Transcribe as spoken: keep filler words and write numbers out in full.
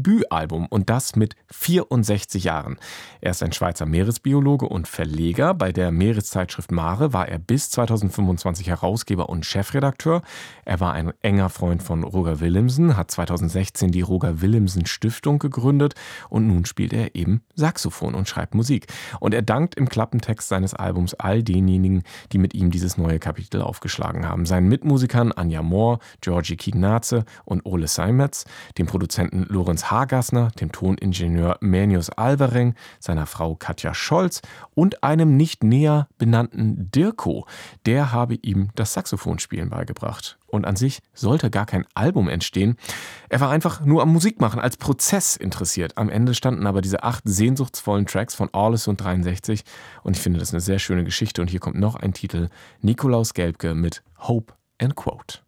Debütalbum und das mit vierundsechzig Jahren. Er ist ein Schweizer Meeresbiologe und Verleger. Bei der Meereszeitschrift Mare war er bis zweitausendfünfundzwanzig Herausgeber und Chefredakteur. Er war ein enger Freund von Roger Willemsen, hat zweitausendsechzehn die Roger Willemsen Stiftung gegründet und nun spielt er eben Saxophon und schreibt Musik. Und er dankt im Klappentext seines Albums all denjenigen, die mit ihm dieses neue Kapitel aufgeschlagen haben. Seinen Mitmusikern Anja Mohr, Georgi Kignaze und Ole Seimetz, dem Produzenten Lorenz Hagassner, dem Toningenieur Menius Alvereng, seiner Frau Katja Scholz und einem nicht näher benannten Dirko. Der habe ihm das Saxophonspielen beigebracht. Und an sich sollte gar kein Album entstehen. Er war einfach nur am Musikmachen, als Prozess interessiert. Am Ende standen aber diese acht sehnsuchtsvollen Tracks von Orles und dreiundsechzig. Und ich finde das eine sehr schöne Geschichte. Und hier kommt noch ein Titel: Nikolaus Gelbke mit Hope and Quote.